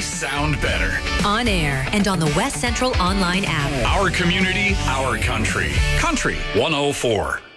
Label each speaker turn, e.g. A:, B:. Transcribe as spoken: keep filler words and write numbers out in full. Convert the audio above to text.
A: they sound better.
B: On air and on the West Central online app.
A: Our community, our country. Country one oh four.